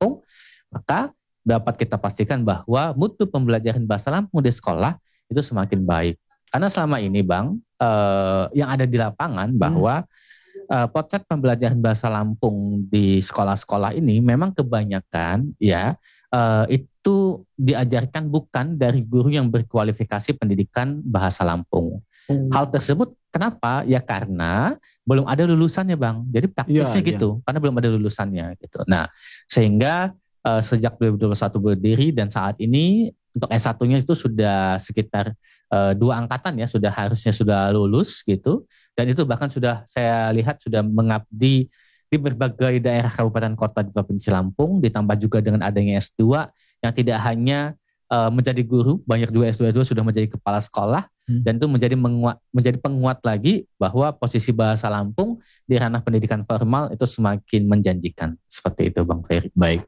Lampung, maka dapat kita pastikan bahwa mutu pembelajaran bahasa Lampung di sekolah itu semakin baik. Karena selama ini Bang, yang ada di lapangan bahwa potret pembelajaran bahasa Lampung di sekolah-sekolah ini memang kebanyakan ya itu diajarkan bukan dari guru yang berkualifikasi pendidikan bahasa Lampung. Hal tersebut kenapa? Ya karena belum ada lulusannya Bang. Jadi praktisnya gitu, karena belum ada lulusannya gitu. Nah, sehingga sejak 2021 berdiri dan saat ini untuk S1-nya itu sudah sekitar 2 angkatan ya, harusnya sudah lulus gitu. Dan itu bahkan sudah saya lihat sudah mengabdi di berbagai daerah kabupaten kota di Provinsi Lampung, ditambah juga dengan adanya S2 yang tidak hanya menjadi guru, banyak juga S2 sudah menjadi kepala sekolah, dan itu menjadi penguat lagi bahwa posisi bahasa Lampung di ranah pendidikan formal itu semakin menjanjikan. Seperti itu Bang Ferry. Baik.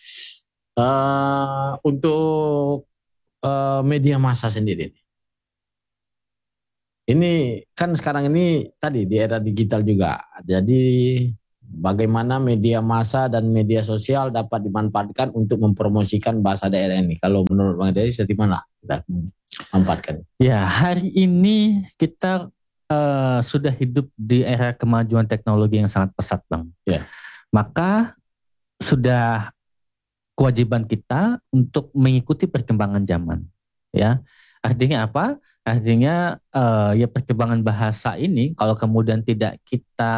Untuk media massa sendiri, ini kan sekarang ini tadi di era digital juga. Jadi bagaimana media massa dan media sosial dapat dimanfaatkan untuk mempromosikan bahasa daerah ini? Kalau menurut Bang Dery, dari mana kita manfaatkan? Ya, hari ini kita sudah hidup di era kemajuan teknologi yang sangat pesat Bang. Ya. Maka sudah kewajiban kita untuk mengikuti perkembangan zaman. Ya, artinya apa? Artinya ya perkembangan bahasa ini kalau kemudian tidak kita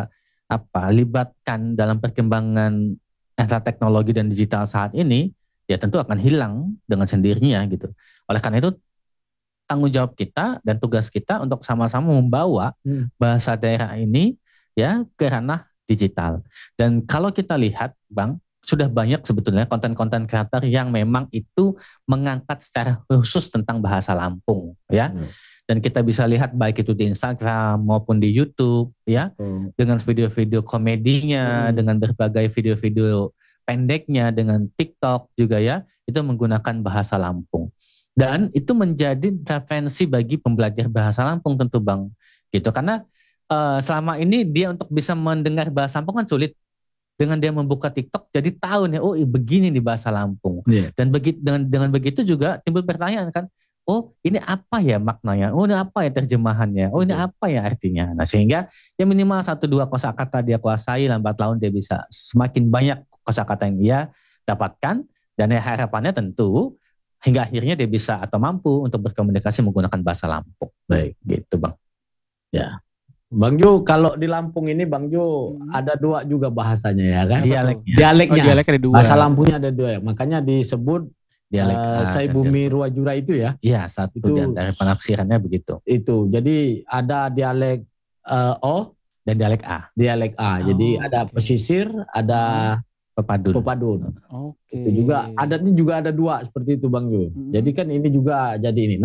libatkan dalam perkembangan era teknologi dan digital saat ini, ya tentu akan hilang dengan sendirinya gitu. Oleh karena itu tanggung jawab kita dan tugas kita untuk sama-sama membawa bahasa daerah ini ya ke ranah digital. Dan kalau kita lihat Bang, sudah banyak sebetulnya konten-konten kreator yang memang itu mengangkat secara khusus tentang bahasa Lampung ya. Dan kita bisa lihat baik itu di Instagram maupun di YouTube ya, dengan video-video komedinya, dengan berbagai video-video pendeknya, dengan TikTok juga ya, itu menggunakan bahasa Lampung. Dan itu menjadi referensi bagi pembelajar bahasa Lampung tentu Bang. Gitu karena selama ini dia untuk bisa mendengar bahasa Lampung kan sulit. Dengan dia membuka TikTok jadi tahu nih, oh begini nih bahasa Lampung. Dan dengan begitu juga timbul pertanyaan kan, oh ini apa ya maknanya, oh ini apa ya terjemahannya, oh ini apa ya artinya. Nah sehingga ya minimal 1-2 kosakata dia kuasai, lambat laun dia bisa semakin banyak kosakata yang dia dapatkan, dan ya harapannya tentu hingga akhirnya dia bisa atau mampu untuk berkomunikasi menggunakan bahasa Lampung. Baik, gitu Bang. Ya. Bang Jo, kalau di Lampung ini Bang Jo ada 2 juga bahasanya ya kan? Dialeknya. Dialek ada 2. Bahasa Lampungnya ada 2 ya. Makanya disebut dialek Sai Bumi Ruajura itu ya. Iya, satu itu, dari penafsirannya begitu. Itu. Jadi ada dialek O dan dialek A. Dialek A. Jadi ada pesisir, ada pepadun. Itu juga adatnya juga ada 2 seperti itu Bang Jo. Jadi kan ini juga jadi ini.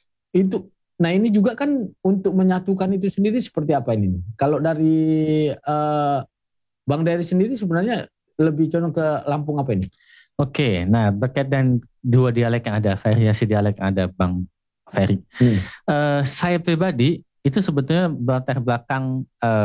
Nah ini juga kan untuk menyatukan itu sendiri seperti apa ini? Kalau dari Bang Dery sendiri sebenarnya lebih condong ke Lampung apa ini? Oke, nah berkaitan 2 dialek yang ada, variasi dialek yang ada Bang Ferry. Saya pribadi itu sebetulnya latar belakang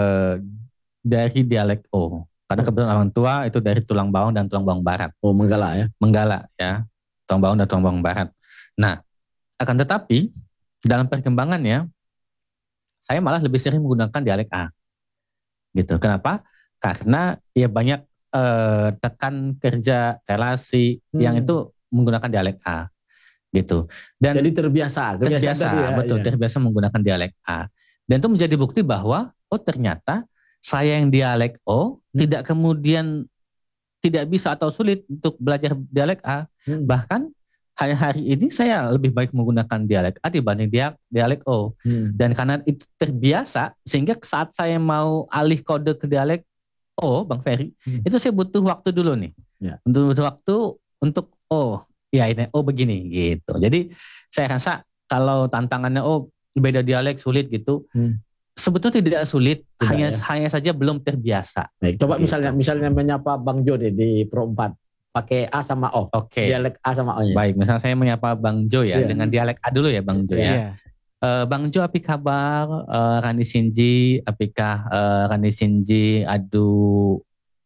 dari dialek O. Karena kebetulan orang tua itu dari Tulang Bawang dan Tulang Bawang Barat. Oh, Menggala ya? Menggala ya, Tulang Bawang dan Tulang Bawang Barat. Nah, akan tetapi dalam perkembangannya, saya malah lebih sering menggunakan dialek A. Gitu. Kenapa? Karena ya banyak tekan kerja, relasi yang itu menggunakan dialek A. Gitu. Dan jadi terbiasa betul, terbiasa menggunakan dialek A. Dan itu menjadi bukti bahwa oh ternyata saya yang dialek O tidak kemudian tidak bisa atau sulit untuk belajar dialek A. Bahkan hari ini saya lebih baik menggunakan dialek A dibanding dialek O. Dan karena itu terbiasa, sehingga saat saya mau alih kode ke dialek O, Bang Ferry, itu saya butuh waktu dulu nih. Butuh waktu untuk ya ini begini gitu. Jadi saya rasa kalau tantangannya beda dialek sulit gitu, sebetulnya tidak sulit, hanya saja belum terbiasa. Baik, coba gitu. misalnya menyapa Bang Jo di Pro 4. Pakai A sama O. Dialek A sama O-nya. Baik, misalnya saya menyapa Bang Jo ya, dengan dialek A dulu ya Bang Jo ya. Bang Jo, api kabar? Rani Sinji, apikah Rani Sinji adu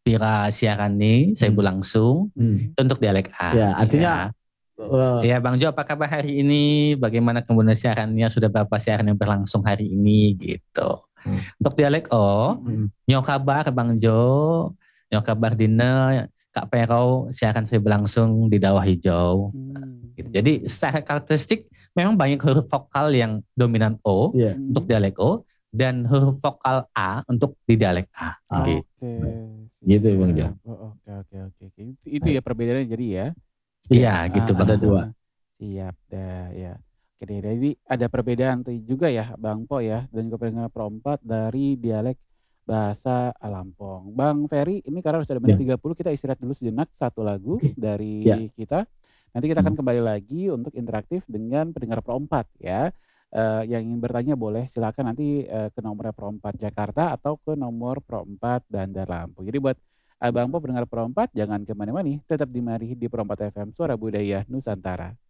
Pira siaran nih, saya langsung untuk dialek A. Ya, artinya ya Bang Jo, apa kabar hari ini? Bagaimana kemudian siarannya? Sudah berapa siaran yang berlangsung hari ini gitu. Untuk dialek O, nyo kabar Bang Jo, nyo kabar Dina, Kak Pero, siaran saya berlangsung di Dawa Hijau. Gitu. Jadi secara karakteristik memang banyak huruf vokal yang dominan O untuk dialek O dan huruf vokal A untuk di dialek A. Gitu. Gitu ya Bang Jo. Oke. Itu ya perbedaannya jadi ya. Iya gitu Bang. Ada dua. Siap dah ya. Oke deh, jadi ada perbedaan tuh juga ya Bang Po ya dan juga pendengar Pro 4 dari dialek bahasa Lampung. Bang Ferry, ini karena sudah menit 30 kita istirahat dulu sejenak, satu lagu dari kita. Nanti kita akan kembali lagi untuk interaktif dengan pendengar Pro 4 ya. Yang ingin bertanya boleh silakan nanti ke nomor Pro 4 Jakarta atau ke nomor Pro 4 Bandar Lampung. Jadi buat Bang Po pendengar Pro 4 jangan kemana-mana, tetap di Mari di Pro 4 FM Suara Budaya Nusantara.